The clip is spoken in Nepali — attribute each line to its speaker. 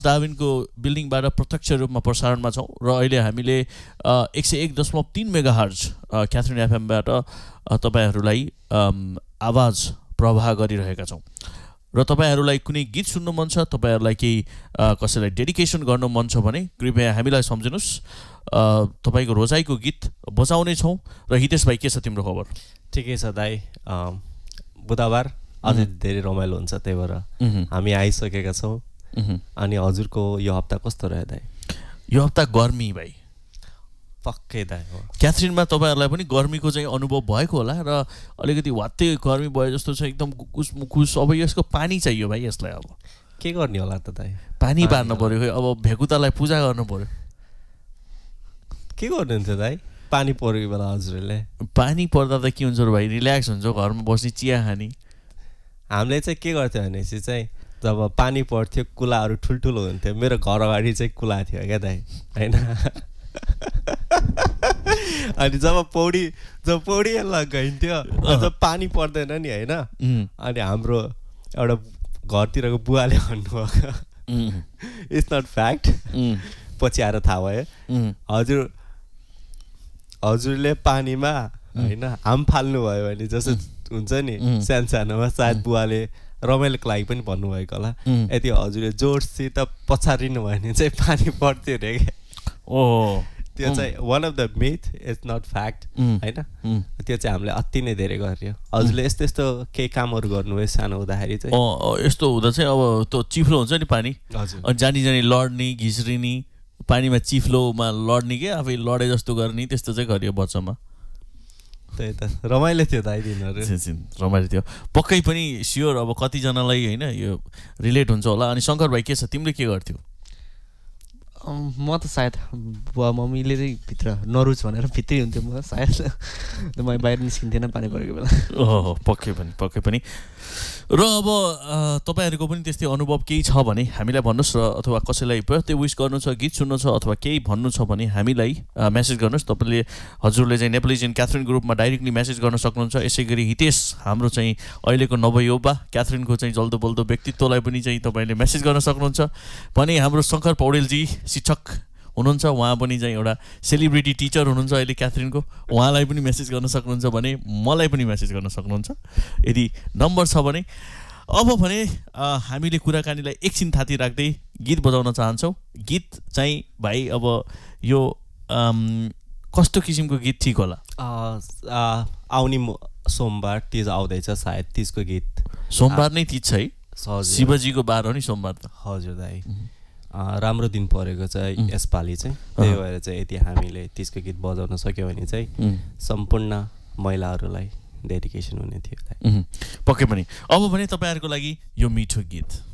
Speaker 1: डार्विनको बिल्डिङबाट प्रत्यक्ष रूपमा प्रसारणमा छौँ र अहिले हामीले 101.3 मेगाहर्ज क्याथरिन एफएमबाट तपाईँहरूलाई आवाज प्रवाह गरिरहेका छौँ र तपाईँहरूलाई कुनै गीत सुन्नु मन छ, तपाईँहरूलाई केही कसैलाई डेडिकेसन गर्नु मन छ भने कृपया हामीलाई सम्झिनुहोस्। तपाईँको रोजाइको गीत बजाउने छौँ। र हितेश भाइ, के छ तिम्रो खबर?
Speaker 2: ठिकै छ दाइ, बुधबार अझै धेरै रमाइलो हुन्छ, त्यही भएर हामी आइसकेका छौँ। अनि हजुरको यो हप्ता कस्तो रह्यो दाइ?
Speaker 1: यो हप्ता गर्मी भाइ,
Speaker 2: पक्कै दाइ हो।
Speaker 1: क्याथरिनमा तपाईँहरूलाई पनि गर्मीको चाहिँ अनुभव भएको होला र अलिकति वात्तै गर्मी भयो जस्तो छ, एकदम कुकुस मुकुस। अब यसको पानी चाहियो भाइ, यसलाई अब
Speaker 2: के गर्ने होला त दाइ?
Speaker 1: पानी पार्नु पर्यो, अब भेकुतालाई पूजा गर्नु पर्यो।
Speaker 2: के गर्नुहुन्छ दाइ पानी परेको बेला हजुरले?
Speaker 1: पानी पर्दा त के हुन्छ र भाइ, रिल्याक्स हुन्छ, घरमा बस्ने, चिया खाने।
Speaker 2: हामीले चाहिँ के गर्थ्यो भनेपछि चाहिँ जब पानी पर्थ्यो कुलाहरू ठुल्ठुलो हुन्थ्यो। मेरो घर अगाडि चाहिँ कुला थियो क्या दाइ, होइन? अनि जब पौडी गइन्थ्यो, जब पानी पर्दैन नि, होइन? अनि हाम्रो एउटा घरतिरको बुवाले भन्नुभयो, इट्स नट फ्याक्ट, पछि आएर थाहा भयो, हजुरले पानीमा होइन हाम फाल्नुभयो भने जस्तो हुन्छ नि, सानोमा सायद बुवाले रमाइलोको लागि पनि भन्नुभएको होला। यदि हजुरले जोडसित पछारिनु भयो भने चाहिँ पानी पर्थ्यो अरे क्या। त्यो चाहिँ one of the myth, it's not fact, होइन? त्यो चाहिँ हामीले अति नै धेरै गऱ्यो। हजुरले यस्तो यस्तो केही कामहरू गर्नुभयो सानो हुँदाखेरि चाहिँ?
Speaker 1: यस्तो हुँदा चाहिँ अब त्यो चिफ्लो हुन्छ नि पानी, अनि जानी लड्ने, घिस्रिने, पानीमा चिफ्लोमा लड्ने, के आफै लडे जस्तो गर्ने, त्यस्तो चाहिँ गरियो बच्चामा।
Speaker 2: त्यही त रमाइलो थियो दाइ दिनहरू,
Speaker 1: रमाइलो थियो पक्कै पनि, स्योर। अब कतिजनालाई होइन यो रिलेट हुन्छ होला। अनि शङ्कर भाइ, के छ, तिमीले के गर्थ्यौ?
Speaker 3: म त सायद बुवा मम्मीले चाहिँ भित्र नरुच भनेर भित्रै हुन्थ्यो म सायद, म बाहिर निस्किन्थेन पानी परेको बेला।
Speaker 1: पक्कै पनि। र अब तपाईँहरूको पनि त्यस्तै अनुभव केही छ भने हामीलाई भन्नुहोस्, र अथवा कसैलाई बर्थडे विस गर्नु छ, गीत सुन्नु छ, अथवा केही भन्नु छ भने हामीलाई मेसेज गर्नुहोस्। तपाईँले हजुरले चाहिँ नेपोलियन क्याथरिन ग्रुपमा डाइरेक्टली मेसेज गर्न सक्नुहुन्छ। यसै गरी हितेश, हाम्रो चाहिँ अहिलेको नवयुवा क्याथरिनको चाहिँ जल्दो बल्दो व्यक्तित्वलाई पनि चाहिँ तपाईँले मेसेज गर्न सक्नुहुन्छ भने हाम्रो शङ्कर पौडेलजी शिक्षक हुनुहुन्छ, उहाँ पनि चाहिँ एउटा सेलिब्रिटी टिचर हुनुहुन्छ अहिले क्याथरिनको, उहाँलाई पनि मेसेज गर्न सक्नुहुन्छ भने मलाई पनि मेसेज गर्न सक्नुहुन्छ यदि नम्बर छ भने। अब भने हामीले कुराकानीलाई एकछिन थाती राख्दै गीत बजाउन चाहन्छौँ। गीत चाहिँ भाइ अब यो कस्तो किसिमको गीत ठिक होला?
Speaker 2: आउने सोमबार तीज आउँदैछ, सायद तीजको गीत।
Speaker 1: सोमबार नै तीज छ है? शिवजीको बार हो नि सोमबार त।
Speaker 2: हजुर दाइ, राम्रो दिन परेको चाहिँ यसपालि चाहिँ, त्यही भएर चाहिँ यदि हामीले त्यसको गीत बजाउन सक्यो भने चाहिँ सम्पूर्ण महिलाहरूलाई डेडिकेसन हुने थियो।
Speaker 1: पक्कै पनि। अब भने तपाईँहरूको लागि यो मिठो गीत।